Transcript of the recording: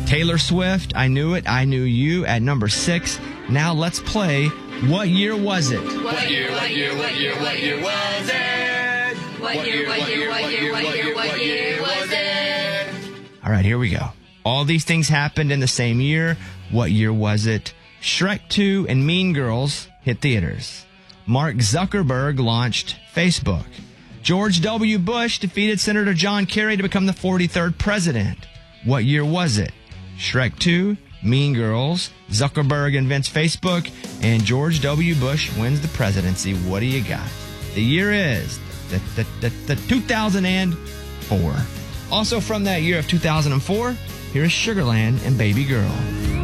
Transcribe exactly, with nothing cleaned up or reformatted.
Taylor Swift, I Knew It, I Knew You at number six. Now let's play What Year Was It? What year, what year, what year, what year was it? What year, what year, what year, what year, what year was it? All right, here we go. All these things happened in the same year. What year was it? Shrek two and Mean Girls hit theaters. Mark Zuckerberg launched Facebook. George W. Bush defeated Senator John Kerry to become the forty-third president. What year was it? Shrek two, Mean Girls, Zuckerberg invents Facebook, and George W. Bush wins the presidency. What do you got? The year is the, the, the, the two thousand four. Also from that year of two thousand four, here is Sugarland and Baby Girl.